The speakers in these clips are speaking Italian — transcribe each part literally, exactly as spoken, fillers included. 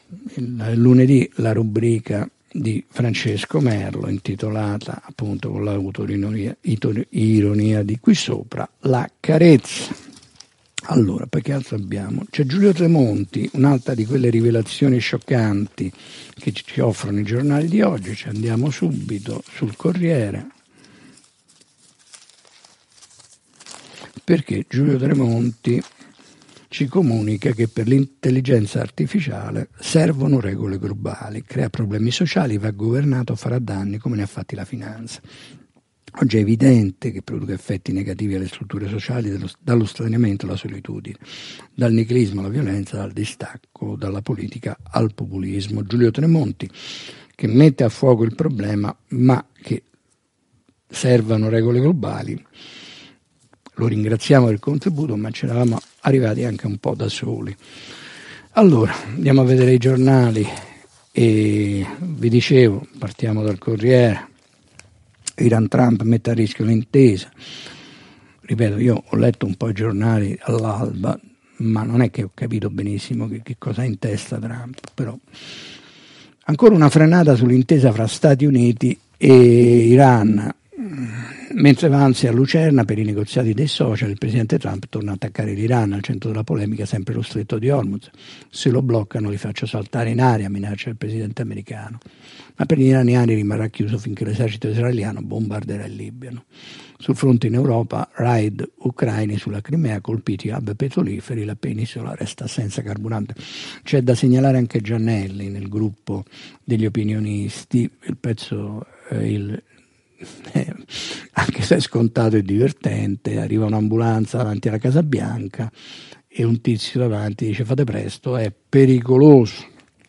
il lunedì la rubrica di Francesco Merlo intitolata appunto con l'autoironia ironia di qui sopra, La carezza. Allora, poi che altro abbiamo? C'è Giulio Tremonti, un'altra di quelle rivelazioni scioccanti che ci offrono i giornali di oggi. Ci andiamo subito sul Corriere, perché Giulio Tremonti ci comunica che per l'intelligenza artificiale servono regole globali, crea problemi sociali, va governato, farà danni come ne ha fatti la finanza. Oggi è evidente che produca effetti negativi alle strutture sociali, dello, dallo straniamento alla solitudine, dal nichilismo alla violenza, dal distacco dalla politica al populismo. Giulio Tremonti che mette a fuoco il problema, ma che servano regole globali. Lo ringraziamo del contributo, ma ce l'eravamo arrivati anche un po' da soli. Allora, andiamo a vedere i giornali e vi dicevo, partiamo dal Corriere. Iran-Trump mette a rischio l'intesa. Ripeto, io ho letto un po' i giornali all'alba, ma non è che ho capito benissimo che, che cosa ha in testa Trump, però ancora una frenata sull'intesa fra Stati Uniti e Iran. Mentre avanza a Lucerna per i negoziati dei social, il presidente Trump torna a attaccare l'Iran, al centro della polemica sempre lo stretto di Hormuz. Se lo bloccano li faccio saltare in aria, minaccia il presidente americano. Ma per gli iraniani rimarrà chiuso finché l'esercito israeliano bombarderà il Libano. Sul fronte in Europa, raid ucraini sulla Crimea, colpiti hub petroliferi, la penisola resta senza carburante. C'è da segnalare anche Giannelli nel gruppo degli opinionisti, il pezzo, eh, il Eh, anche se è scontato e divertente, arriva un'ambulanza davanti alla Casa Bianca e un tizio davanti dice fate presto, è pericoloso.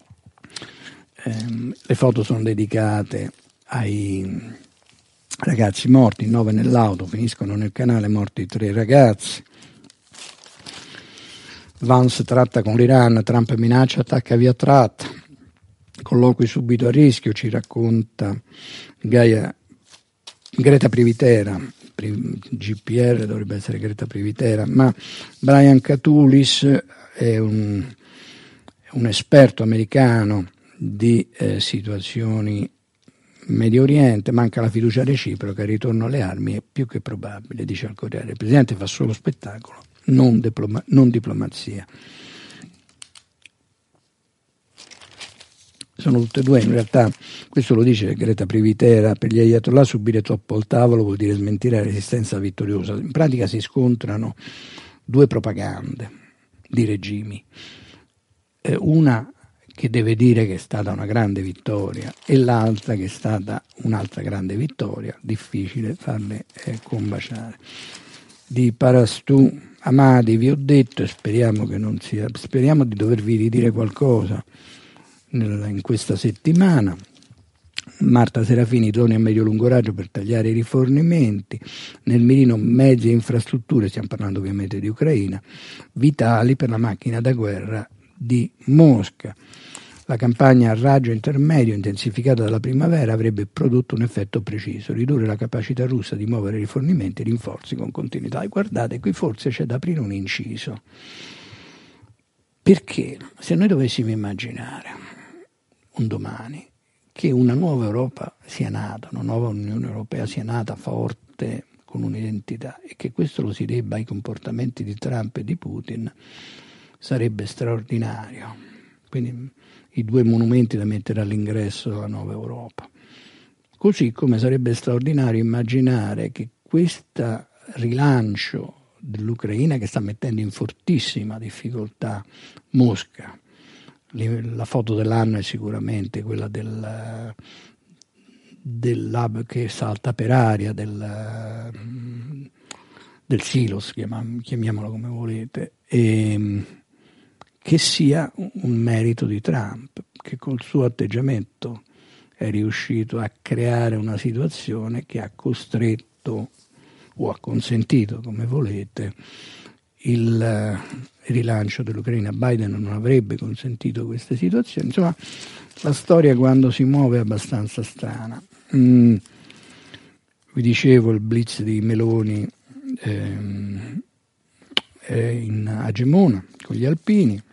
Eh, le foto sono dedicate ai ragazzi morti, nove nell'auto, finiscono nel canale, morti tre ragazzi. Vance tratta con l'Iran, Trump minaccia, attacca via tratta, colloqui subito a rischio, ci racconta Gaia Greta Privitera, G P R dovrebbe essere Greta Privitera, ma Brian Katulis è un, un esperto americano di eh, situazioni Medio Oriente, manca la fiducia reciproca, il ritorno alle armi è più che probabile, dice al Corriere. Il presidente fa solo spettacolo, non, diploma, non diplomazia. Sono tutte e due, in realtà, questo lo dice Greta Privitera, per gli ayatollah subire troppo il tavolo vuol dire smentire la resistenza vittoriosa. In pratica si scontrano due propagande di regimi, eh, una che deve dire che è stata una grande vittoria e l'altra che è stata un'altra grande vittoria, difficile farle eh, combaciare. Di Parastu Amadi vi ho detto e speriamo che non sia, speriamo di dovervi ridire qualcosa in questa settimana. Marta Serafini, droni a medio-lungo raggio per tagliare i rifornimenti, nel mirino mezzi e infrastrutture, stiamo parlando ovviamente di Ucraina, vitali per la macchina da guerra di Mosca. La campagna a raggio intermedio intensificata dalla primavera avrebbe prodotto un effetto preciso, ridurre la capacità russa di muovere rifornimenti e rinforzi con continuità. E guardate, qui forse c'è da aprire un inciso, perché se noi dovessimo immaginare un domani che una nuova Europa sia nata, una nuova Unione Europea sia nata forte, con un'identità, e che questo lo si debba ai comportamenti di Trump e di Putin, sarebbe straordinario. Quindi i due monumenti da mettere all'ingresso della nuova Europa. Così come sarebbe straordinario immaginare che questo rilancio dell'Ucraina, che sta mettendo in fortissima difficoltà Mosca, la foto dell'anno è sicuramente quella del, dell'hub che salta per aria, del, del silos, chiamiamolo come volete, e che sia un merito di Trump, che col suo atteggiamento è riuscito a creare una situazione che ha costretto o ha consentito, come volete, il rilancio dell'Ucraina. Biden non avrebbe consentito queste situazioni. Insomma, la storia quando si muove è abbastanza strana. Mm, vi dicevo, il blitz di Meloni ehm, è in a Gemona con gli alpini.